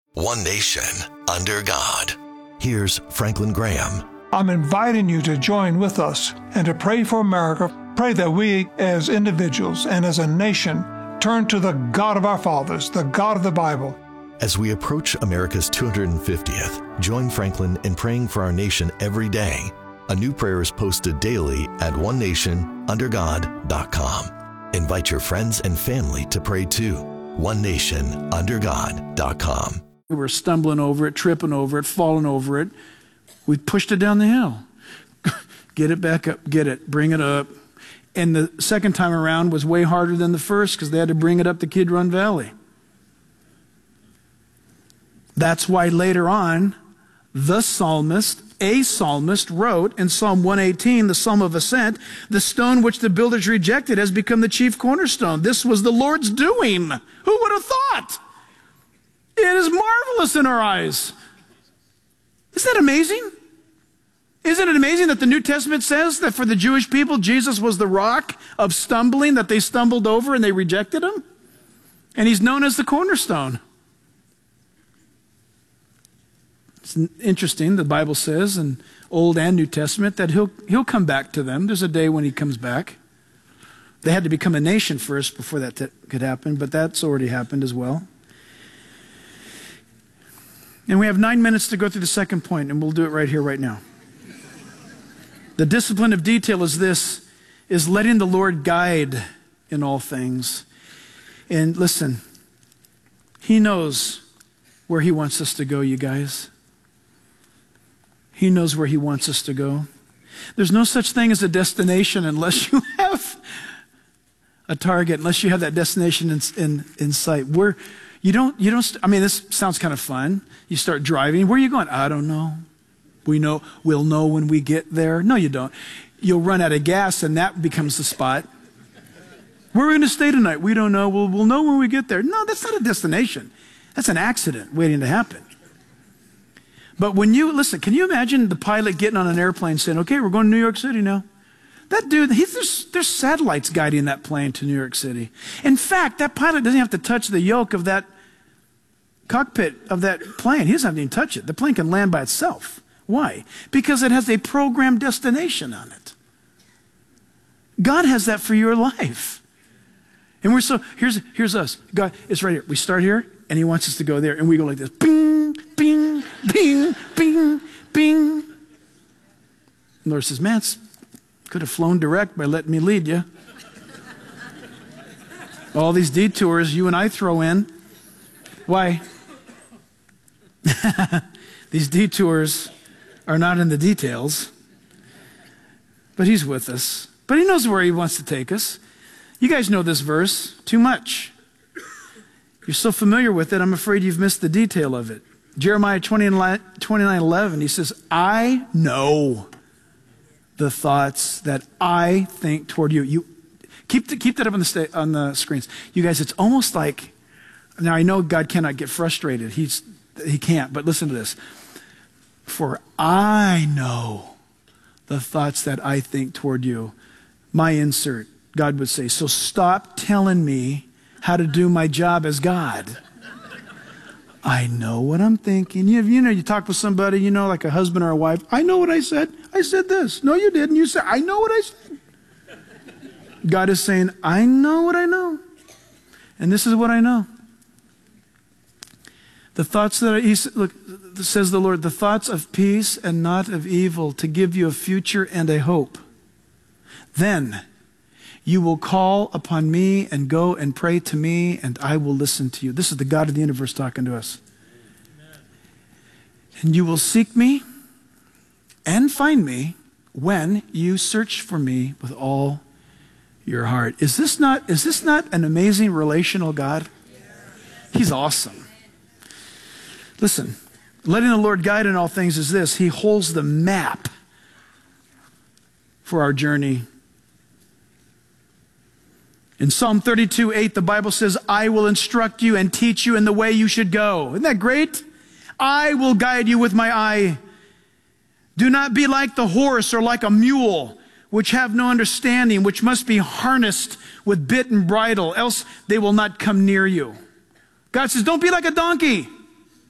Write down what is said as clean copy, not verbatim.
One nation, under God. Here's Franklin Graham. I'm inviting you to join with us and to pray for America. Pray that we as individuals and as a nation turn to the God of our fathers, the God of the Bible. As we approach America's 250th, join Franklin in praying for our nation every day. A new prayer is posted daily at onenationundergod.com. Invite your friends and family to pray too. onenationundergod.com. We were stumbling over it, tripping over it, falling over it. We pushed it down the hill. Get it back up, get it, bring it up. And the second time around was way harder than the first because they had to bring it up the Kid Run Valley. That's why later on, a psalmist wrote in Psalm 118, the Psalm of Ascent, the stone which the builders rejected has become the chief cornerstone. This was the Lord's doing. Who would have thought? It is marvelous in our eyes. Isn't that amazing? Isn't it amazing that the New Testament says that for the Jewish people, Jesus was the rock of stumbling that they stumbled over and they rejected him? And he's known as the cornerstone. It's interesting, the Bible says in Old and New Testament that he'll come back to them. There's a day when he comes back. They had to become a nation first before that could happen, but that's already happened as well. And we have 9 minutes to go through the second point, and we'll do it right here, right now. The discipline of detail is letting the Lord guide in all things. And listen, he knows where he wants us to go, you guys. He knows where he wants us to go. There's no such thing as a destination unless you have a target, unless you have that destination in sight. I mean, this sounds kind of fun. You start driving. Where are you going? I don't know. We'll know when we get there. No, you don't. You'll run out of gas and that becomes the spot. Where are we going to stay tonight? We don't know. We'll know when we get there. No, that's not a destination. That's an accident waiting to happen. But listen, can you imagine the pilot getting on an airplane saying, okay, we're going to New York City now? That dude, there's satellites guiding that plane to New York City. In fact, that pilot doesn't have to touch the yoke of that cockpit of that plane. He doesn't have to even touch it. The plane can land by itself. Why? Because it has a programmed destination on it. God has that for your life. And here's us. God, it's right here. We start here, and he wants us to go there, and we go like this. Bing, bing, bing, bing, bing. The Lord says, man, could have flown direct by letting me lead you. All these detours you and I throw in. Why? These detours are not in the details. But he's with us. But he knows where he wants to take us. You guys know this verse too much. You're so familiar with it, I'm afraid you've missed the detail of it. Jeremiah 29:11, he says, I know the thoughts that I think toward you. You keep that up on the screens. You guys, it's almost like, now I know God cannot get frustrated. He can't, but listen to this. For I know the thoughts that I think toward you. My insert, God would say, so stop telling me how to do my job as God. I know what I'm thinking. You talk with somebody, like a husband or a wife. I know what I said. I said this. No, you didn't. You said, I know what I said. God is saying, I know what I know. And this is what I know. The thoughts look, says the Lord, the thoughts of peace and not of evil, to give you a future and a hope. Then you will call upon me and go and pray to me, and I will listen to you. This is the God of the universe talking to us. Amen. And you will seek me and find me when you search for me with all your heart. Is this not an amazing relational God? He's awesome. Listen, letting the Lord guide in all things is this. He holds the map for our journey. In Psalm 32:8, the Bible says, I will instruct you and teach you in the way you should go. Isn't that great? I will guide you with my eye. Do not be like the horse or like a mule, which have no understanding, which must be harnessed with bit and bridle, else they will not come near you. God says, don't be like a donkey.